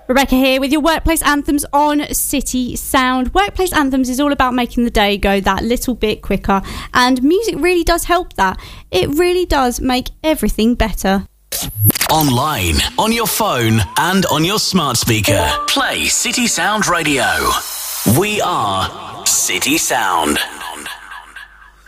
Rebecca here with your Workplace Anthems on City Sound. Workplace Anthems is all about making the day go that little bit quicker, and music really does help that. It really does make everything better. Online, on your phone, and on your smart speaker. Play City Sound Radio. We are City Sound.